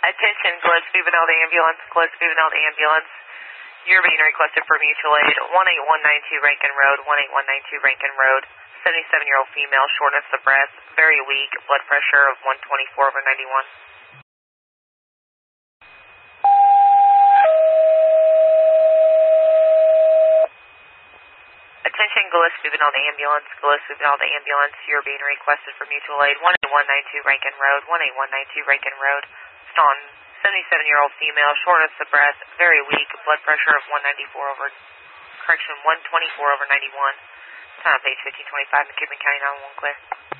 Attention, Gillespie Vinaldi Ambulance, Gillespie Vinaldi Ambulance. You're being requested for mutual aid. 18192 Rankin Road, 18192 Rankin Road. 77-year-old female, shortness of breath, very weak, blood pressure of 124/91. Attention, Gillespie Vinaldi Ambulance, Gillespie Vinaldi Ambulance. You're being requested for mutual aid. 18192 Rankin Road, 18192 Rankin Road. Staunton, 77-year-old female, shortness of breath, very weak, blood pressure of 124/91. Time, page 1525, McKibbin County 911 clear.